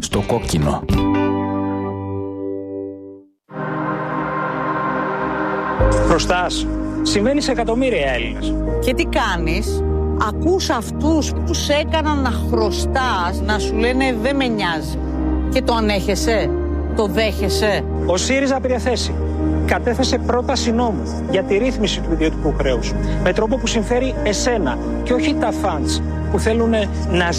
στο κόκκινο. Χρωστάς. Συμβαίνει σε εκατομμύρια Έλληνες. Και τι κάνεις? Ακούς αυτούς που σε έκαναν να χρωστάς να σου λένε δεν με νοιάζει. Και το ανέχεσαι, το δέχεσαι. Ο ΣΥΡΙΖΑ πήρε θέση. Κατέθεσε πρόταση νόμου για τη ρύθμιση του ιδιωτικού χρέους. Με τρόπο που συμφέρει εσένα και όχι τα φαντς που θέλουν να